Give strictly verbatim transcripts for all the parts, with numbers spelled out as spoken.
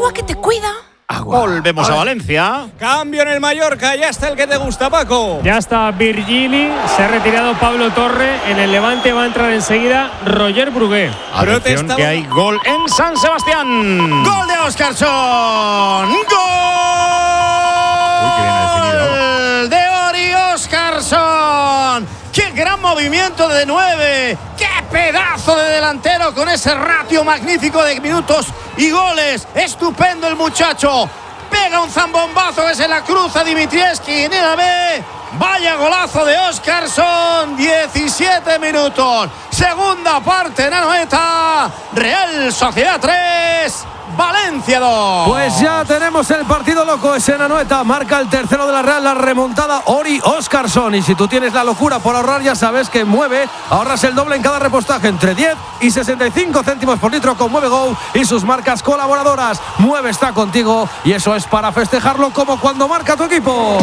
agua que te cuida. Agua. Volvemos a, a Valencia. Cambio en el Mallorca, ya está el que te gusta, Paco. Ya está Virgili, se ha retirado Pablo Torre. En el Levante va a entrar enseguida Roger Brugué. Atención que hay gol en San Sebastián. Gol de Óscarsson. Gol Uy, qué bien definido. de Ori Óscarsson. ¡Qué gran movimiento de nueve! ¡Qué pedazo de delantero con ese ratio magnífico de minutos y goles! ¡Estupendo el muchacho! Pega un zambombazo que se la cruza Dimitrievski en el A B. ¡Vaya golazo de Óscarsson! diecisiete minutos. Segunda parte en Anoeta. Real Sociedad tres. Valencia dos. Pues ya tenemos el partido loco. Es en Anoeta. Marca el tercero de la Real. La remontada Ori Óscarsson. Y si tú tienes la locura por ahorrar, ya sabes que Mueve ahorras el doble en cada repostaje. Entre diez y sesenta y cinco céntimos por litro con Mueve Go y sus marcas colaboradoras. Mueve está contigo. Y eso es para festejarlo como cuando marca tu equipo.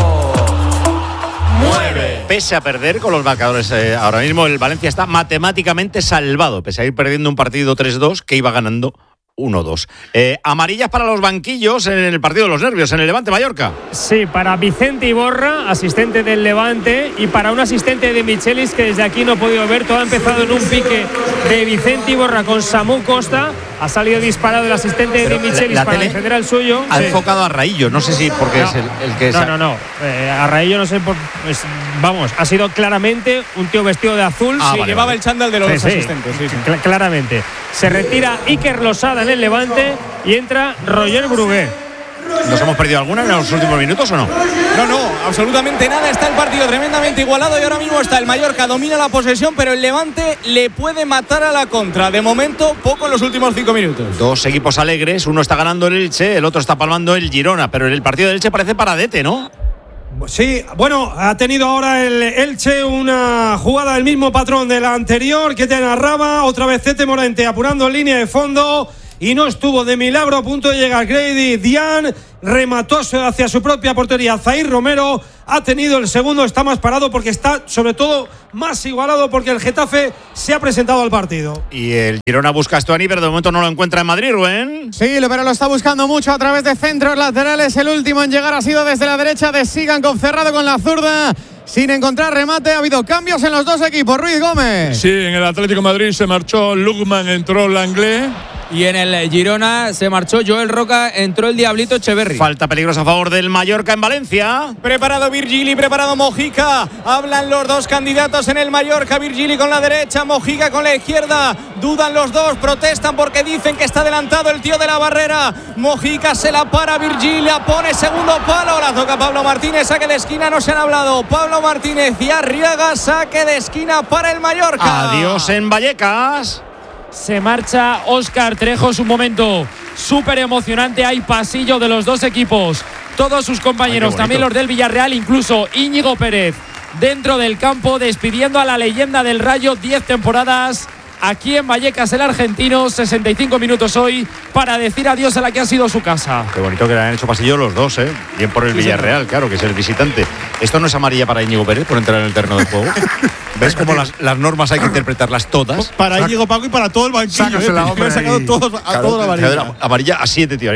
Mueve. Pese a perder con los marcadores, eh, ahora mismo el Valencia está matemáticamente salvado. Pese a ir perdiendo un partido tres dos que iba ganando uno dos. Eh, amarillas para los banquillos en el partido de los nervios, en el Levante Mallorca. Sí, para Vicente Iborra, asistente del Levante, y para un asistente de Michelis que desde aquí no he podido ver. Todo ha empezado en un pique de Vicente Iborra con Samu Costa. Ha salido disparado el asistente Pero de Michelis la, la para defender al suyo. Ha sí. enfocado a Raillo, no sé si porque no, es el, el que es. No, no, no. Eh, a Raillo no sé por. Pues, vamos, ha sido claramente un tío vestido de azul. Ah, sí, vale, llevaba vale. el chándal de los sí, asistentes. Sí, sí. Cl- claramente. Se retira Iker Losada en el Levante y entra Roger Brugué. ¿Nos hemos perdido alguna en los últimos minutos o no? No, no, absolutamente nada. Está el partido tremendamente igualado y ahora mismo está el Mallorca, domina la posesión, pero el Levante le puede matar a la contra. De momento, poco en los últimos cinco minutos. Dos equipos alegres, uno está ganando el Elche, el otro está palmando el Girona, pero el partido del Elche parece paradete, ¿no? Sí, bueno, ha tenido ahora el Elche una jugada del mismo patrón de la anterior que te narraba. Otra vez Tete Morente apurando en línea de fondo. Y no estuvo de milagro a punto de llegar Grady Dian, remató hacia su propia portería Zair Romero, ha tenido el segundo, está más parado porque está sobre todo más igualado porque el Getafe se ha presentado al partido. Y el Girona busca a Stuani, pero de momento no lo encuentra en Madrid, Rubén. Sí, pero lo está buscando mucho a través de centros laterales. El último en llegar ha sido desde la derecha de Sigankov, cerrado con la zurda. Sin encontrar remate, ha habido cambios en los dos equipos. Ruiz Gómez. Sí, en el Atlético de Madrid se marchó Lukman, entró Langlais. Y en el Girona se marchó Joel Roca, entró el Diablito Echeverri. Falta peligrosa a favor del Mallorca en Valencia. Preparado Virgili, preparado Mojica. Hablan los dos candidatos en el Mallorca. Virgili con la derecha, Mojica con la izquierda. Dudan los dos, protestan porque dicen que está adelantado el tío de la barrera. Mojica se la para, Virgili la pone segundo palo. La toca Pablo Martínez, saque de esquina, no se han hablado. Pablo Martínez y Arriaga, saque de esquina para el Mallorca. Adiós en Vallecas. Se marcha Óscar Trejo, es un momento súper emocionante. Hay pasillo de los dos equipos. Todos sus compañeros, Ay, también los del Villarreal, incluso Íñigo Pérez, dentro del campo, despidiendo a la leyenda del Rayo. Diez temporadas aquí en Vallecas, el argentino. sesenta y cinco minutos hoy para decir adiós a la que ha sido su casa. Qué bonito que le han hecho pasillo los dos, ¿eh? Bien por el sí, Villarreal, sí. Claro, que es el visitante. ¿Esto no es amarilla para Íñigo Pérez por entrar en el terreno de juego? ¿Ves cómo las, las normas hay que interpretarlas todas? Para Íñigo Paco y para todo el banquillo. Sácasela, ¿eh? hombre, han sacado todos, a claro, toda la amarilla. Amarilla a siete, tío. Ahí.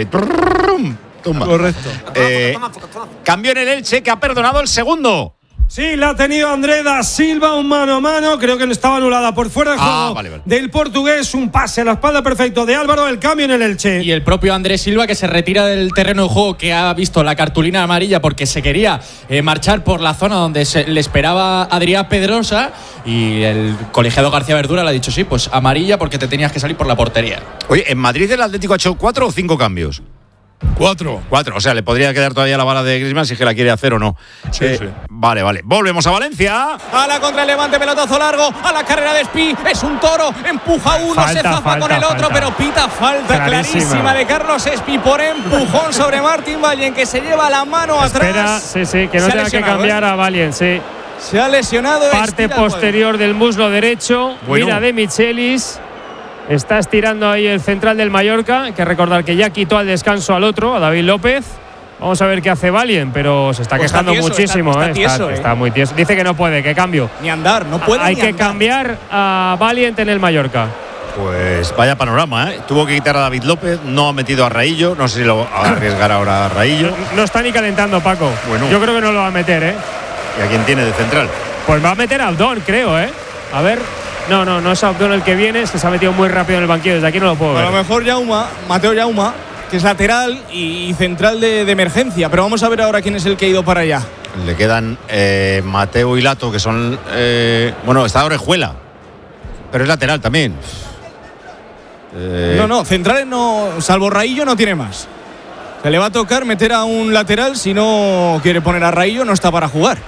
Toma. Correcto. Eh, cambio en el Elche, que ha perdonado el segundo. Sí, la ha tenido André da Silva, un mano a mano, creo que no estaba anulada por fuera de juego ah, vale, vale. del portugués, un pase a la espalda perfecto de Álvaro, el cambio en el Elche. Y el propio Andrés Silva, que se retira del terreno de juego, que ha visto la cartulina amarilla porque se quería eh, marchar por la zona donde se, le esperaba Adrián Pedrosa, y el colegiado García Verdura le ha dicho sí, pues amarilla porque te tenías que salir por la portería. Oye, ¿en Madrid el Atlético ha hecho cuatro o cinco cambios? Cuatro. Cuatro, o sea, le podría quedar todavía la bala de Griezmann si es que la quiere hacer o no. Sí, eh, sí. Vale, vale. Volvemos a Valencia. A la contra el Levante, pelotazo largo. A la carrera de Espi. Es un toro. Empuja uno, falta, se zafa falta, con el otro, falta. Pero pita falta clarísima. clarísima de Carlos Espi por empujón sobre Martín Vallen, que se lleva la mano Espera, atrás. sí, sí, que no tenga que cambiar ¿eh? a Vallen, sí. Se ha lesionado. Parte posterior del muslo derecho. Bueno. Mira de Michelis. Está estirando ahí el central del Mallorca. Hay que recordar que ya quitó al descanso al otro, a David López. Vamos a ver qué hace Valien, pero se está pues quejando está tieso, muchísimo. Está, está, tieso, está, eh. está muy tieso. Dice que no puede, que cambio. Ni andar, no puede. Hay ni que andar. cambiar a Valien en el Mallorca. Pues vaya panorama, ¿eh? Tuvo que quitar a David López, no ha metido a Raillo, no sé si lo va a arriesgar ahora a Raillo. No, no está ni calentando, Paco. Bueno. Yo creo que no lo va a meter, ¿eh? ¿Y a quién tiene de central? Pues va a meter a Abdón, creo, ¿eh? A ver. No, no, no es Abdón el que viene, es que se ha metido muy rápido en el banquillo, desde aquí no lo puedo ver. A lo mejor Jauma, Mateo Jauma, que es lateral y central de, de emergencia, pero vamos a ver ahora quién es el que ha ido para allá. Le quedan eh, Mateo y Lato, que son… Eh, bueno, está Orejuela, pero es lateral también. Eh, No, no, centrales no, salvo Raillo no tiene más. Se le va a tocar meter a un lateral, si no quiere poner a Raillo no está para jugar.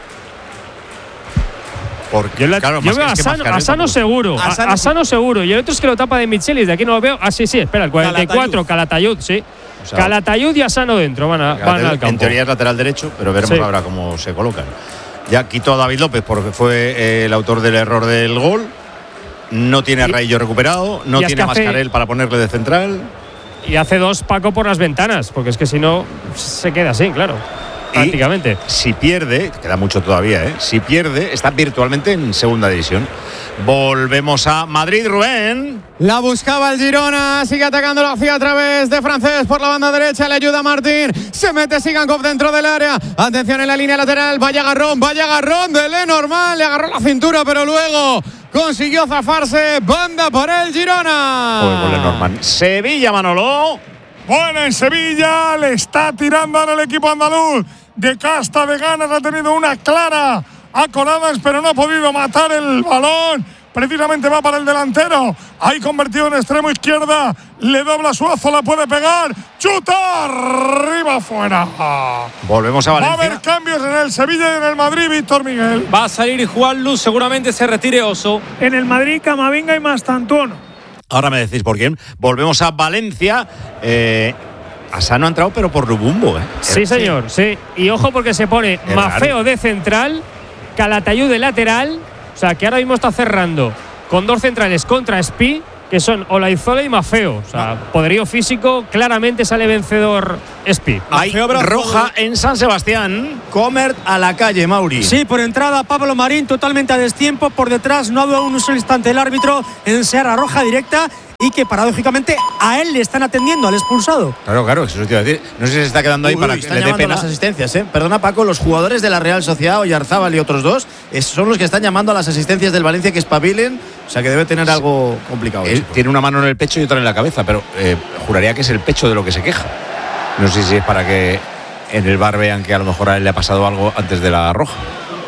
Porque, Yo, la, claro, yo más veo que- a es que Sano, Mascarell a Sano tampoco. seguro, A a, Sano a Sano seguro. Y el otro es que lo tapa de Michelis, de aquí no lo veo. Ah, sí, sí, espera, el cuarenta y cuatro, Calatayud, sí. O sea, Calatayud y a Sano dentro, van, a, van al campo. En teoría es lateral derecho, pero veremos Sí. ahora cómo se colocan. Ya quitó a David López porque fue eh, el autor del error del gol. No tiene a Y- Raillo recuperado, no y es tiene a que hace- Mascarell para ponerle de central. Y hace dos Paco por las ventanas, porque es que si no se queda así, claro. Y Prácticamente. si pierde, queda mucho todavía, ¿eh? Si pierde, está virtualmente en segunda división. Volvemos a Madrid, Rubén. La buscaba el Girona, sigue atacándolo hacia a través de Francés por la banda derecha, le ayuda Martín, se mete Sigankov dentro del área, atención en la línea lateral, vaya agarrón, vaya agarrón de Lenormand, le agarró la cintura pero luego consiguió zafarse, banda por el Girona. Joder, con Lenormand. Sevilla, Manolo. Bueno, en Sevilla le está tirando ahora el equipo andaluz. De casta de ganas ha tenido una clara a Coradas, pero no ha podido matar el balón. Precisamente va para el delantero. Ahí convertido en extremo izquierda. Le dobla Suazo, la puede pegar. ¡Chuta! Arriba afuera. Volvemos a Va a Valencia. haber cambios en el Sevilla y en el Madrid, Víctor Miguel. Va a salir Juan Luz, seguramente se retire Oso. En el Madrid, Camavinga y Mastantuono. Ahora me decís por quién. Volvemos a Valencia. Eh, Asano ha entrado, pero por Lubumbo, ¿eh? Sí, señor, sí. Y ojo porque se pone Es Mafeo raro. de central, Calatayud de lateral. O sea, que ahora mismo está cerrando con dos centrales contra Spi, que son Olaizola y Mafeo. O sea, poderío físico, claramente sale vencedor Spi. Hay roja en San Sebastián. Comert a la calle, Mauri. Sí, por entrada Pablo Marín totalmente a destiempo. Por detrás no ha dado un solo instante el árbitro en Seara roja directa y que paradójicamente a él le están atendiendo, al expulsado. Claro, claro, eso te iba a decir. No sé si se está quedando ahí Uy, para uy, que están le dé llamando pena. a las asistencias, ¿eh? Perdona, Paco, los jugadores de la Real Sociedad, Oyarzábal y otros dos, es- son los que están llamando a las asistencias del Valencia que espabilen. O sea, que debe tener algo complicado. Él tiene una mano en el pecho y otra en la cabeza, pero eh, juraría que es el pecho de lo que se queja. No sé si es para que en el bar vean que a lo mejor a él le ha pasado algo antes de la roja.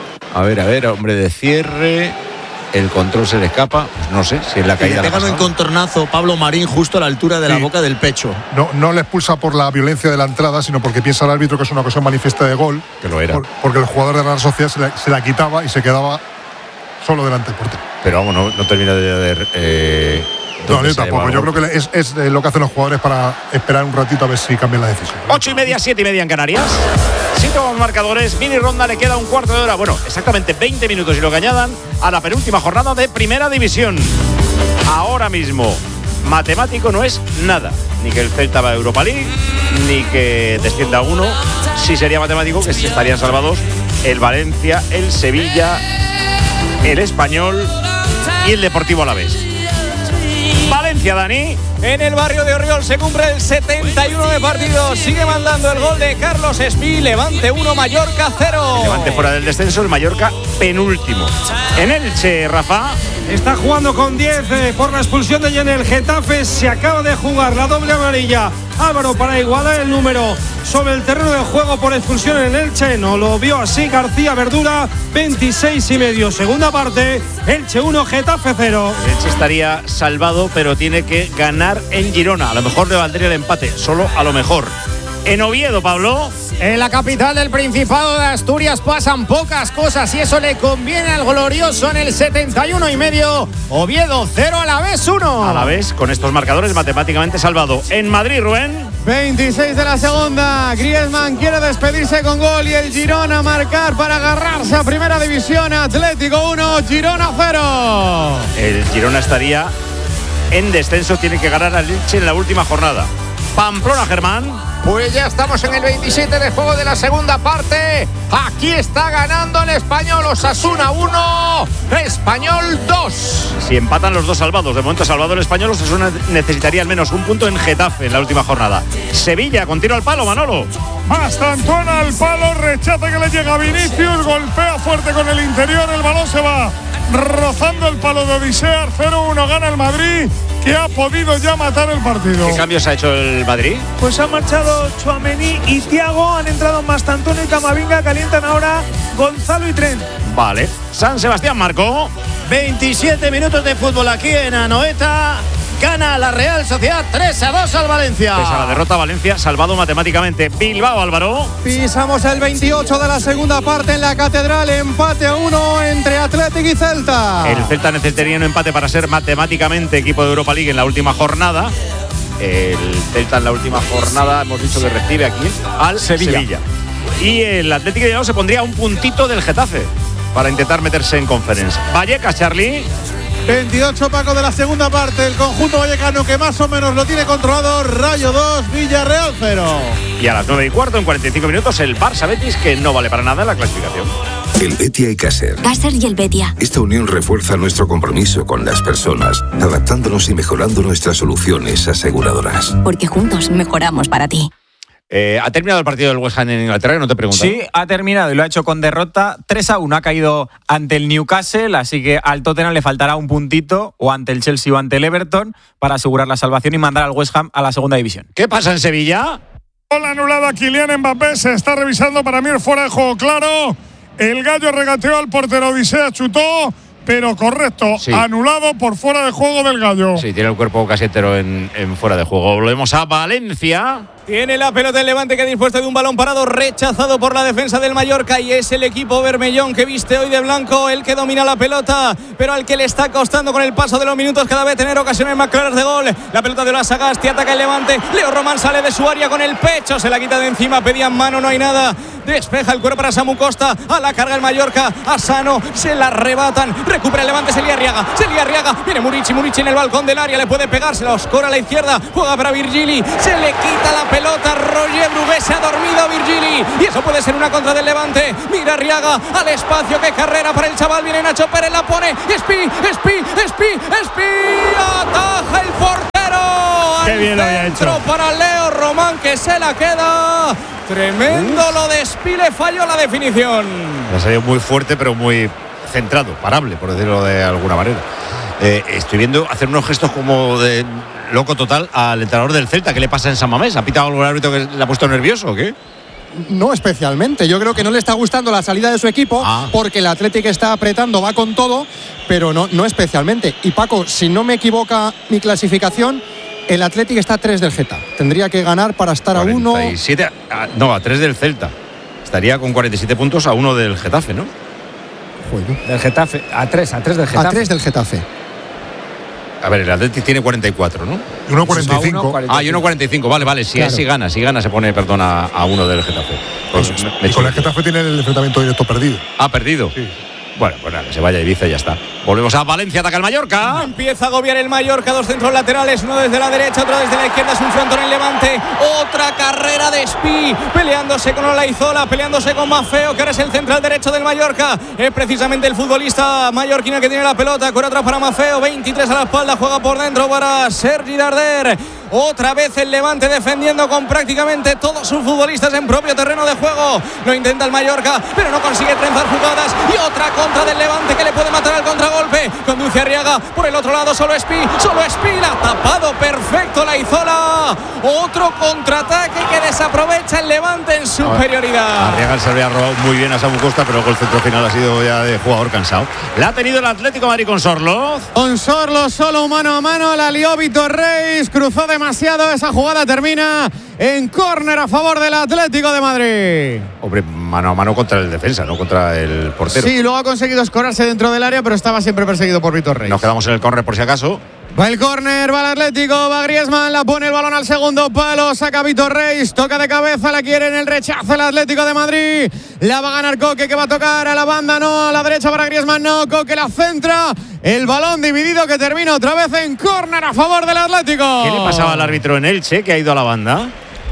A ver, a ver, hombre de cierre. El control se le escapa. Pues no sé si es la Y caída. le la pegan un pasada. encontronazo Pablo Marín justo a la altura de la Sí. boca del pecho. No, no le expulsa por la violencia de la entrada, sino porque piensa el árbitro que es una ocasión manifiesta de gol. Que lo era. Por- porque el jugador de la Real Sociedad se la, se la quitaba y se quedaba solo delante del portero. Pero vamos, no, no termina de ver. Eh, No, dónde yo se ha tampoco. llevado Yo el creo que es, es eh, lo que hacen los jugadores para esperar un ratito a ver si cambian la decisión. Ocho y media, siete y media en Canarias. Siete los marcadores. Mini ronda, le queda un cuarto de hora. Bueno, exactamente veinte minutos y lo que añadan a la penúltima jornada de Primera División. Ahora mismo, matemático no es nada. Ni que el Celta va a Europa League, ni que descienda uno. Sí sería matemático que se estarían salvados el Valencia, el Sevilla, el Español y el Deportivo Alavés. Valencia, Dani. En el barrio de Orriol se cumple el setenta y uno de partido. Sigue mandando el gol de Carlos Espí. Levante uno, Mallorca cero. Levante fuera del descenso, el Mallorca penúltimo. En Elche, Rafa. Está jugando con diez eh, por la expulsión de Jenel Getafe. Se acaba de jugar la doble amarilla. Álvaro para igualar el número sobre el terreno de juego por expulsión en Elche. No lo vio así García Verdura. veintiséis y medio. Segunda parte. Elche uno, Getafe cero. El Elche estaría salvado, pero tiene que ganar en Girona. A lo mejor le valdría el empate, solo a lo mejor. En Oviedo, Pablo. En la capital del Principado de Asturias pasan pocas cosas y eso le conviene al glorioso en el setenta y uno y medio. Oviedo cero, Alavés uno. A la vez, con estos marcadores matemáticamente salvado. En Madrid, Rubén. veintiséis de la segunda. Griezmann quiere despedirse con gol y el Girona marcar para agarrarse a Primera División. Atlético uno, Girona cero. El Girona estaría en descenso, tiene que ganar al Elche en la última jornada. Pamplona, Germán. Pues ya estamos en el veintisiete de juego de la segunda parte. Aquí está ganando el Español. Osasuna uno, Español dos. Si empatan los dos salvados, de momento salvado el Español, Osasuna necesitaría al menos un punto en Getafe en la última jornada. Sevilla, con tiro al palo, Manolo. Mastantona al palo, rechaza que le llega a Vinicius, golpea fuerte con el interior, el balón se va rozando el palo de Odisea. Cero uno gana el Madrid, que ha podido ya matar el partido. ¿Qué cambios ha hecho el Madrid? Pues han marchado Tchouaméni y Thiago, han entrado Mastantona y Camavinga, calientan ahora Gonzalo y Trent. Vale. San Sebastián marcó. veintisiete minutos de fútbol aquí en Anoeta. Gana la Real Sociedad tres a dos al Valencia. Pese a la derrota, Valencia salvado matemáticamente. Bilbao, Álvaro. Pisamos el veintiocho de la segunda parte en la Catedral. Empate a uno entre Athletic y Celta. El Celta necesitaría un empate para ser matemáticamente equipo de Europa League en la última jornada. El Celta en la última jornada hemos dicho que recibe aquí al Sevilla. Sevilla. Y el Atlético de Bilbao se pondría a un puntito del Getafe para intentar meterse en Conference. Vallecas, Charlie. veintiocho, Paco, de la segunda parte. El conjunto vallecano que más o menos lo tiene controlado. Rayo dos, Villarreal cero. Y a las nueve y cuarto, en cuarenta y cinco minutos, el Barça Betis, que no vale para nada en la clasificación. El Betia y Caser. Caser y el Betia. Esta unión refuerza nuestro compromiso con las personas, adaptándonos y mejorando nuestras soluciones aseguradoras. Porque juntos mejoramos para ti. Eh, ¿Ha terminado el partido del West Ham en Inglaterra? No te pregunto. Sí, ha terminado y lo ha hecho con derrota tres a uno. Ha caído ante el Newcastle, así que al Tottenham le faltará un puntito, o ante el Chelsea o ante el Everton, para asegurar la salvación y mandar al West Ham a la segunda división. ¿Qué pasa en Sevilla? Gol anulado a Kylian Mbappé, se está revisando, para mí es fuera de juego claro. El Gallo regateó al portero, Odisea chutó, pero correcto, sí. Anulado por fuera de juego del Gallo. Sí, tiene el cuerpo casi entero en, en fuera de juego. Volvemos a Valencia. Tiene la pelota el Levante, que dispuesto de un balón parado rechazado por la defensa del Mallorca, y es el equipo bermellón que viste hoy de blanco el que domina la pelota, pero al que le está costando con el paso de los minutos cada vez tener ocasiones más claras de gol. La pelota de la Sagasti, ataca el Levante, Leo Román sale de su área con el pecho, se la quita de encima, pedían mano, no hay nada, despeja el cuerpo para Samu Costa, a la carga el Mallorca, a Sano, se la arrebatan, recupera el Levante, Celia Arriaga, Celia Arriaga, viene Murici, Murici en el balcón del área, le puede pegar, se la oscura a la izquierda, juega para Virgili, se le quita la pelota, Roger Brugué, se ha dormido Virgili, y eso puede ser una contra del Levante. Mira Arriaga al espacio, qué carrera para el chaval, viene Nacho Pérez, la pone, Espi, Espi, Espi, Espi, ataja el portero. Qué bien lo había hecho para Leo Román, que se la queda. Tremendo Uf. Lo de Espi, le falló la definición. Ha salido muy fuerte, pero muy centrado, parable, por decirlo de alguna manera. Eh, estoy viendo hacer unos gestos como de loco total al entrenador del Celta. ¿Qué le pasa en San Mamés? ¿Ha pitado algún árbitro que le ha puesto nervioso o qué? No especialmente, yo creo que no le está gustando la salida de su equipo, ah. porque el Athletic está apretando, va con todo, pero no, no especialmente. Y Paco, si no me equivoca mi clasificación, el Athletic está a tres del Geta. Tendría que ganar para estar cuarenta y siete, a uno. No, a tres del Celta. Estaría con cuarenta y siete puntos a uno del Getafe, ¿no? Bueno. Del Getafe, a tres, a tres del Getafe. A tres del Getafe. A ver, el Atlético tiene cuarenta y cuatro, ¿no? uno cuarenta y cinco. Ah, y uno cuarenta y cinco, vale, vale. Si, claro. si gana, si gana se pone, perdón, a, a uno del Getafe. Pues, pues, me, me y con el Getafe tiene el enfrentamiento directo perdido. ¿Ah, perdido? Sí. Bueno, pues nada, que se vaya a Ibiza y ya está. Volvemos a Valencia, ataca el Mallorca. Empieza a agobiar el Mallorca, dos centros laterales, uno desde la derecha, otro desde la izquierda, es un frontón en Levante. Otra carrera de Espi, peleándose con Olaizola, peleándose con Mafeo, que ahora es el central derecho del Mallorca. Es precisamente el futbolista mallorquino que tiene la pelota, con otra para Mafeo, veintitrés a la espalda, juega por dentro para Sergi Darder. Otra vez el Levante defendiendo con prácticamente todos sus futbolistas en propio terreno de juego. Lo intenta el Mallorca, pero no consigue trenzar jugadas. Y otra contra del Levante que le puede matar al contragolpe. Conduce Arriaga por el otro lado, solo Espi, solo Espi, la ha tapado perfecto la Izola. Otro contraataque que desaprovecha el Levante en superioridad. Arriaga se había robado muy bien a Samu Costa, pero el centro final ha sido ya de jugador cansado. La ha tenido el Atlético de Madrid con Sorloz. Con Sorloz solo mano a mano, la lió Vitor Reis, cruzó de demasiado, esa jugada termina en córner a favor del Atlético de Madrid. Hombre, mano a mano contra el defensa, no contra el portero. Sí, luego ha conseguido escorarse dentro del área, pero estaba siempre perseguido por Vitor Reis. Nos quedamos en el córner por si acaso. Va el córner, va el Atlético, va Griezmann, la pone el balón al segundo palo, saca Vitor Reis, toca de cabeza, la quiere en el rechazo el Atlético de Madrid. La va a ganar Coque, que va a tocar a la banda, no, a la derecha para Griezmann, no, Coque la centra. El balón dividido que termina otra vez en córner a favor del Atlético. ¿Qué le pasaba al árbitro en Elche, que ha ido a la banda?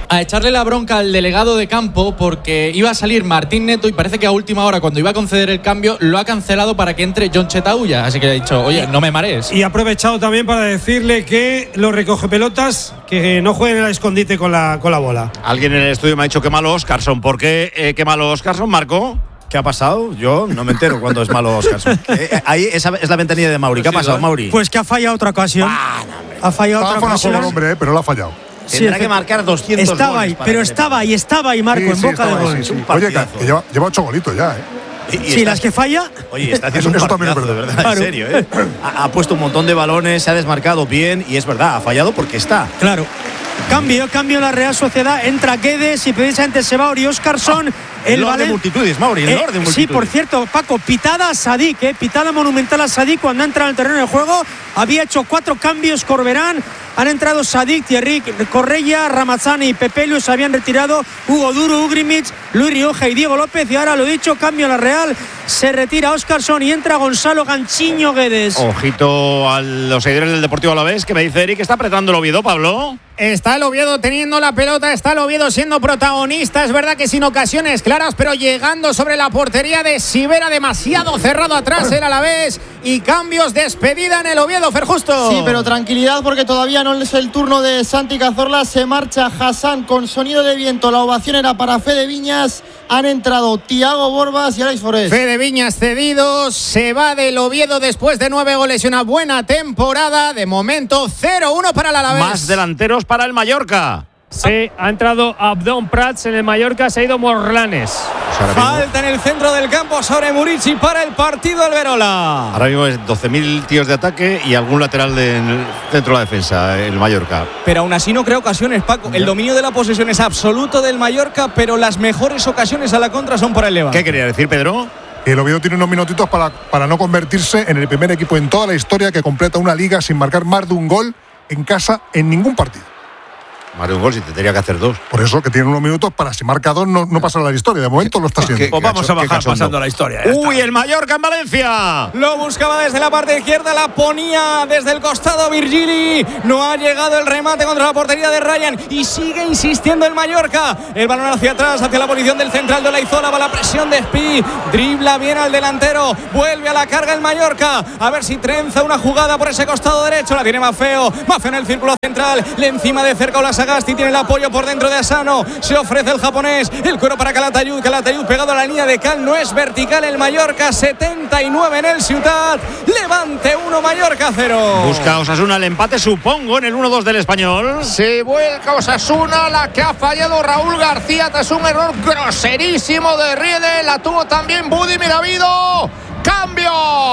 a echarle la bronca al delegado de campo porque iba a salir Martín Neto y parece que a última hora, cuando iba a conceder el cambio, lo ha cancelado para que entre John Chetauya. Así que ha dicho, oye, no me marees. Y ha aprovechado también para decirle que los recogepelotas que no jueguen al escondite con la, con la bola. Alguien en el estudio me ha dicho que malo Oscarson. ¿Por qué eh, qué malo Oscarson, Marco? ¿Qué ha pasado? Yo no me entero cuando es malo Oscarson. eh, ahí esa es la ventanilla de Mauri. ¿Qué ha pasado, Mauri? Pues que ha fallado otra ocasión. Ah, no, ha fallado Estaba otra fuera ocasión. solo, hombre, eh, pero lo ha fallado. Tendrá Sí, que marcar doscientos estaba goles ahí, para pero que estaba le- ahí, estaba ahí Marco Sí, en sí, boca de estaba gol. ahí, sí, sí. Un Oye, que, partidazo. que lleva, lleva ocho golitos ya, ¿eh? Y- y Sí, está- las que falla. Oye, está haciendo Eso un también es partidazo, de verdad. verdad, Claro. en serio, ¿eh? Ha, ha puesto un montón de balones, se ha desmarcado bien y es verdad, ha fallado porque está. Claro. Cambio, cambio la Real Sociedad. Entra Guedes y precisamente se va Ori Oscarson. El el Lord de Valen- multitudes, Mauri, el Eh, Lord de sí, multitudes. por cierto, Paco, pitada a Sadik, eh, pitada monumental a Sadik cuando ha entrado en el terreno de juego. Había hecho cuatro cambios Corberán. Han entrado Sadik, Thierry Correia, Ramazani y Pepelu. Se habían retirado Hugo Duro, Ugrimic, Luis Rioja y Diego López. Y ahora lo dicho, cambio a la Real. Se retira Oscarson y entra Gonzalo Ganchiño Guedes. Ojito a los seguidores del Deportivo Alavés, que me dice Eric que está apretando el Oviedo, Pablo. Está el Oviedo teniendo la pelota, está el Oviedo siendo protagonista. Es verdad que sin ocasiones claras, pero llegando sobre la portería de Sivera, demasiado cerrado atrás el Alavés. Y cambios, despedida en el Oviedo, Ferjusto. Sí, pero tranquilidad porque todavía no es el turno de Santi Cazorla. Se marcha Hassan con sonido de viento. La ovación era para Fede Viñas. Han entrado Thiago Borbas y Alex Forés. Fede Viñas cedido, se va del Oviedo después de nueve goles y una buena temporada. De momento cero uno para el Alavés. Más delanteros para el Mallorca. Sí, ha entrado Abdón Prats en el Mallorca, se ha ido Morlanes. Falta en el centro del campo sobre Murici para el partido del Verola. Ahora mismo es doce mil tíos de ataque y algún lateral de, en el centro de la defensa, el Mallorca. Pero aún así no crea ocasiones, Paco. El dominio de la posesión es absoluto del Mallorca, pero las mejores ocasiones a la contra son por el Levante. ¿Qué quería decir, Pedro? El Oviedo tiene unos minutitos para, para no convertirse en el primer equipo en toda la historia que completa una liga sin marcar más de un gol en casa en ningún partido. Más de un gol si te tendría que hacer dos. Por eso que tiene unos minutos para si marca dos no, no pasar a la historia. De momento lo está haciendo. Pues vamos a bajar pasando la historia. Uy, el Mallorca en Valencia. Lo buscaba desde la parte izquierda, la ponía desde el costado Virgili. No ha llegado el remate contra la portería de Ryan y sigue insistiendo el Mallorca. El balón hacia atrás, hacia la posición del central de Olaizola. Va la presión de Spi. Dribla bien al delantero. Vuelve a la carga el Mallorca. A ver si trenza una jugada por ese costado derecho. La tiene Mafeo. Mafeo en el círculo central. Le encima de cerca Ola Sagasti. Tiene el apoyo por dentro de Asano. Se ofrece el japonés. El cuero para Calatayud. Calatayud pegado a la línea de cal. No es vertical el Mallorca. setenta y nueve en el Ciutat. Levante uno, Mallorca cero. Busca Osasuna el empate, supongo, en el uno dos del Español. Se vuelca Osasuna, la que ha fallado Raúl García tras un error groserísimo de Riedel. La tuvo también Budimir Habido. ¡Cambio!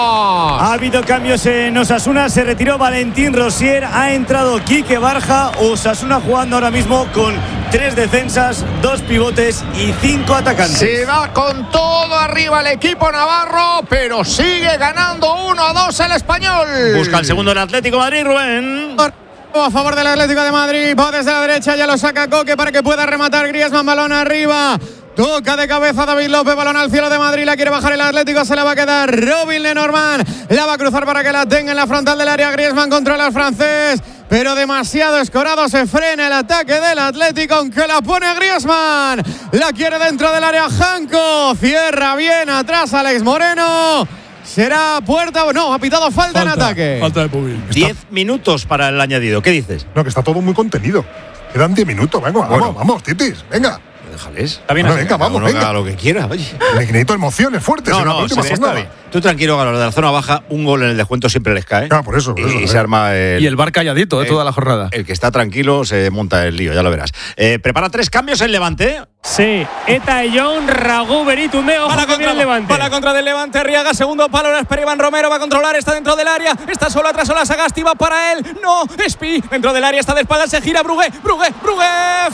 Ha habido cambios en Osasuna, se retiró Valentín Rosier, ha entrado Quique Barja. Osasuna jugando ahora mismo con tres defensas, dos pivotes y cinco atacantes. Se va con todo arriba el equipo navarro, pero sigue ganando uno a dos el Español. Busca el segundo el Atlético de Madrid, Rubén. A favor del Atlético de Madrid, va desde la derecha, ya lo saca Coque para que pueda rematar Griezmann, balón arriba. Toca de cabeza David López, balón al cielo de Madrid, la quiere bajar el Atlético, se la va a quedar Robin Lenormand, la va a cruzar para que la tenga en la frontal del área. Griezmann controla al francés, pero demasiado escorado, se frena el ataque del Atlético, aunque la pone Griezmann, la quiere dentro del área Janko, cierra bien atrás Alex Moreno. Será puerta, no, ha pitado falta, falta en ataque. Falta de Pubil. Diez minutos para el añadido. ¿Qué dices? No, que está todo muy contenido. Quedan diez minutos. Venga, Bueno. vamos, vamos, Titis, venga. Déjales. Está bien, bueno, venga, vamos, uno venga. Que haga lo que quiera, oye. Necesito emociones fuertes No, en la no, última se ve, está jornada. bien. Tú tranquilo, a los de la zona baja, un gol en el descuento siempre les cae. Ah, por eso, por y, eso, y eh. se arma el. Y el bar calladito, eh, toda la jornada. El que está tranquilo se monta el lío, ya lo verás. Eh, prepara tres cambios en Levante. Sí, Eta Eyón, Ragú Beritumeo, Para contra el Levante. Para contra del Levante, Arriaga, segundo palo, la espera Iván Romero, va a controlar, está dentro del área, está solo atrás, Ola Sagasti, va para él, no, Spi, dentro del área, está de espaldas, se gira Brugué, Brugué, Brugué,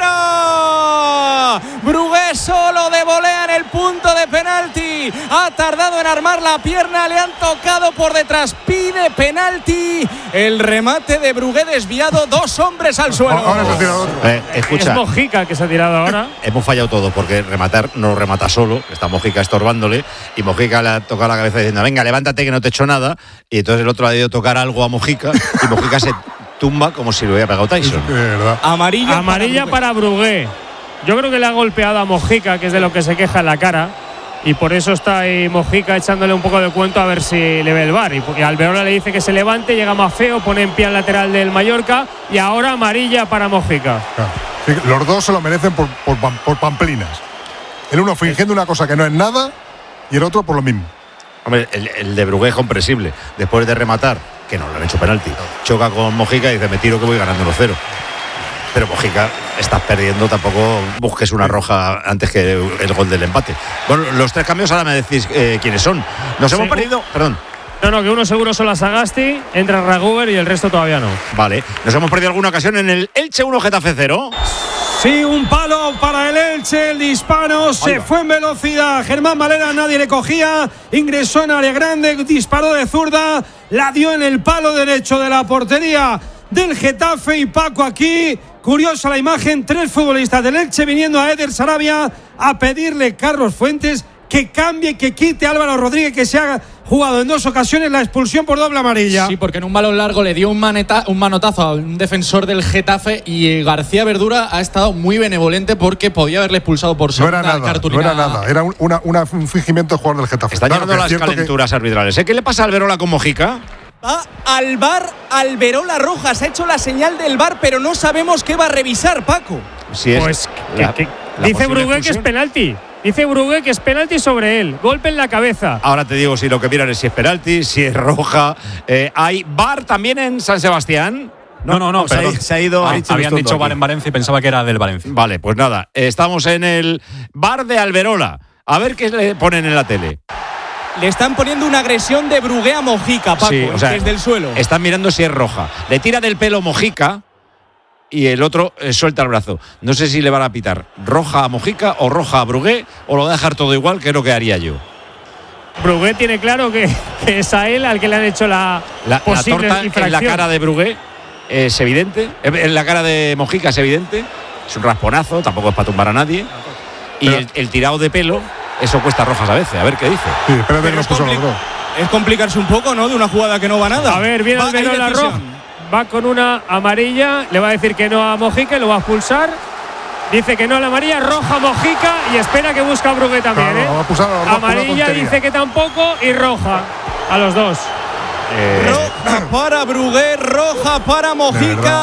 fuera, Brugué solo de volea en el punto de penalti, ha tardado en armar la pierna, le han tocado por detrás, pide penalti, el remate de Brugué desviado, dos hombres al suelo. Ahora se ha tirado otro. Eh, escucha. Es Mojica el que se ha tirado ahora. Hemos fallado todo porque rematar no remata solo, está Mojica estorbándole y Mojica le ha tocado la cabeza diciendo venga, levántate que no te he hecho nada, y entonces el otro ha ido a tocar algo a Mojica y Mojica se tumba como si lo hubiera pegado Tyson. Amarilla, Amarilla para Brugué. Yo creo que le ha golpeado a Mojica, que es de lo que se queja en la cara. Y por eso está ahí Mojica echándole un poco de cuento a ver si le ve el V A R. Y, y Alberola le dice que se levante, llega Mafeo, pone en pie al lateral del Mallorca. Y ahora amarilla para Mojica. Claro. Sí, los dos se lo merecen por, por, por pamplinas. El uno fingiendo una cosa que no es nada y el otro por lo mismo. Hombre, el, el de Brugué es comprensible. Después de rematar, que no le han hecho penalti, choca con Mojica y dice, me tiro que voy ganando uno cero. Pero Mojica, estás perdiendo, tampoco busques una roja antes que el gol del empate. Bueno, los tres cambios ahora me decís eh, quiénes son. Nos hemos perdido, perdón. No, no, que uno seguro son la Sagasti, entra Raguber y el resto todavía no. Vale, nos hemos perdido alguna ocasión en el Elche uno Getafe cero. Sí, un palo para el Elche, el disparo se fue en velocidad. Germán Valera nadie le cogía, ingresó en área grande, disparó de zurda, la dio en el palo derecho de la portería del Getafe. Y Paco, aquí curiosa la imagen, tres futbolistas del Elche viniendo a Eder Sarabia a pedirle Carlos Fuentes que cambie, que quite a Álvaro Rodríguez, que se ha jugado en dos ocasiones la expulsión por doble amarilla. Sí, porque en un balón largo le dio un, maneta, un manotazo a un defensor del Getafe y García Verdura ha estado muy benevolente porque podía haberle expulsado por segunda no era nada, cartulina. No era nada, era un, una, una, un fingimiento de jugador del Getafe. Están claro, llegando las calenturas que... arbitrales. ¿Eh? ¿Qué le pasa a Alberola con Mojica? Va al V A R Alberola Rojas. Ha hecho la señal del V A R, pero no sabemos qué va a revisar, Paco. Si es pues la, que, que, la dice Brugué que es penalti. Dice Brugué que es penalti sobre él. Golpe en la cabeza. Ahora te digo si lo que miran es si es penalti, si es roja. Eh, ¿Hay V A R también en San Sebastián? No, no, no, no se, ha, se ha ido. Ah, habían dicho V A R en Valencia y pensaba que era del Valencia. Vale, pues nada, estamos en el V A R de Alberola. A ver qué le ponen en la tele. Le están poniendo una agresión de Brugué a Mojica, Paco, sí, o sea, desde el suelo. Están mirando si es roja. Le tira del pelo Mojica y el otro eh, suelta el brazo. No sé si le van a pitar roja a Mojica o roja a Brugué o lo va a dejar todo igual, que es lo que haría yo. Brugué tiene claro que, que es a él al que le han hecho la, la, posible la torta infracción. En la cara de Brugué es evidente, en la cara de Mojica es evidente, es un rasponazo, tampoco es para tumbar a nadie. Y el, el tirado de pelo, eso cuesta rojas a veces, a ver qué dice. Sí, espérate que nos puso los dos. Es complicarse un poco, ¿no? De una jugada que no va nada. A ver, viene Alberola roja. Va con una amarilla, le va a decir que no a Mojica y lo va a expulsar. Dice que no a la amarilla, roja Mojica y espera que busca a Brugué también. Claro, ¿eh? va a pulsar a los dos amarilla dice que tampoco y roja a los dos. Eh, roja para Brugué, roja para Mojica.